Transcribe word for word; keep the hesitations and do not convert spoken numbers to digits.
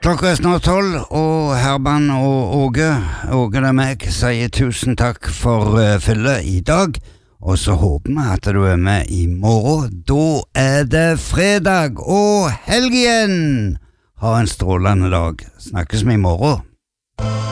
Klokka er snart tolv, og Herman og Åge, Åge det er meg, sier tusen takk for uh, fylle i dag, og så håper vi at du er med i morgen. Da er det fredag og helg igjen! Ha en strålende dag. Snakkes vi i morgen.